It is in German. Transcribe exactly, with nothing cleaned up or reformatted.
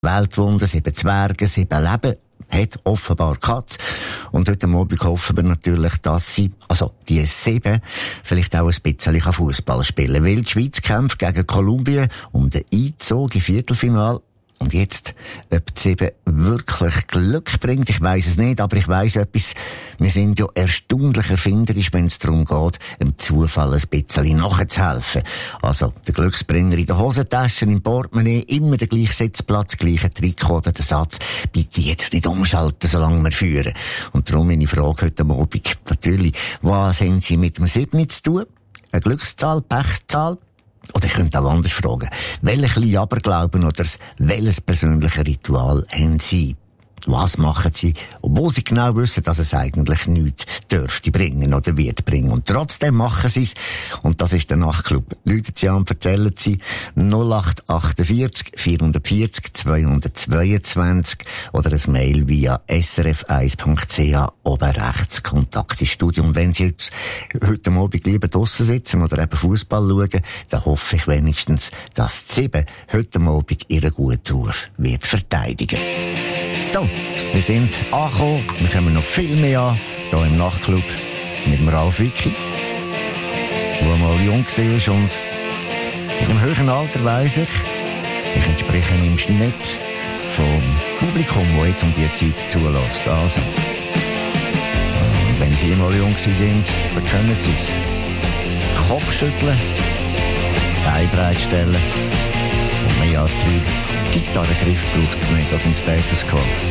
Weltwunder, sieben Zwerge, sieben Leben. Hat offenbar Katz. Und heute Abend hoffen wir natürlich, dass sie, also die sieben, vielleicht auch ein bisschen Fußball spielen kann. Weil die Schweiz kämpft gegen Kolumbien um den Einzug im Viertelfinale. Und jetzt, ob die sieben wirklich Glück bringt, ich weiss es nicht, aber ich weiss etwas. Wir sind ja erstaunlich erfinderisch, wenn es darum geht, dem Zufall ein bisschen nachzuhelfen. Also, der Glücksbringer in der Hosentasche, im Portemonnaie, immer der gleiche Sitzplatz, gleiche Trikot oder der Satz, bitte jetzt nicht umschalten, solange wir führen. Und darum meine Frage heute Abend, natürlich, was haben Sie mit dem sieben zu tun? Eine Glückszahl, Pechzahl? Oder ich könnte auch anders fragen. Welchen Aberglauben oder welches persönliche Ritual haben Sie? Was machen Sie, obwohl Sie genau wissen, dass es eigentlich nichts dürfte bringen oder wird bringen. Und trotzdem machen Sie es. Und das ist der Nachtclub. Läuten Sie an, erzählen Sie null acht achtundvierzig vierhundertvierzig zweihundertzweiundzwanzig oder ein Mail via s r f eins punkt c h oben rechts Kontakt ins Studio. Und wenn Sie jetzt heute Abend lieber draussen sitzen oder eben Fußball schauen, dann hoffe ich wenigstens, dass die sieben heute Abend ihren guten Ruf wird verteidigen. So, wir sind angekommen. Wir kommen noch viel mehr an, hier im Nachtclub mit dem Ralf Wicki, der mal jung war und in dem höheren Alter weiss ich, ich entspreche im Schnitt vom Publikum, das jetzt um diese Zeit zulässt. Also, und wenn Sie mal jung sind, dann können Sie es. Kopf schütteln, Beine breit stellen und mehr als drei Gitarrengriff braucht es nicht als ein Status Quo.